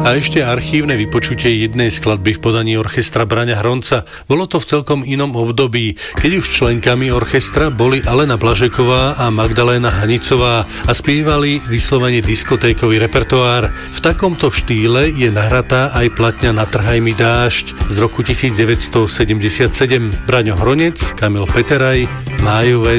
A ešte archívne vypočutie jednej skladby v podaní orchestra Braňa Hronca. Bolo to v celkom inom období, keď už členkami orchestra boli Alena Blažeková a Magdaléna Hanicová a spievali vyslovene diskotékový repertoár. V takomto štýle je nahratá aj platňa Natrhaj mi dážď z roku 1977. Braňo Hronec, Kamil Peteraj, Májové